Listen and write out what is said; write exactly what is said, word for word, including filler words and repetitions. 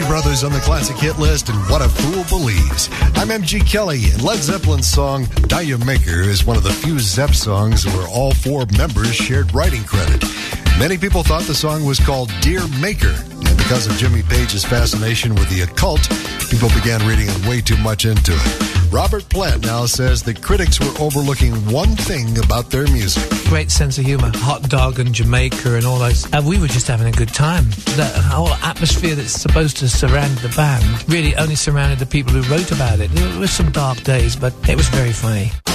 Doobie Brothers on the classic hit list and What a Fool Believes. I'm M G Kelly, and Led Zeppelin's song Die Ya Maker is one of the few Zepp songs where all four members shared writing credit. Many people thought the song was called Dear Maker, and because of Jimmy Page's fascination with the occult, people began reading way too much into it. Robert Plant now says that critics were overlooking one thing about their music. Great sense of humor. Hot dog and Jamaica and all those. Uh, we were just having a good time. That whole atmosphere that's supposed to surround the band really only surrounded the people who wrote about it. There were some dark days, but it was very funny.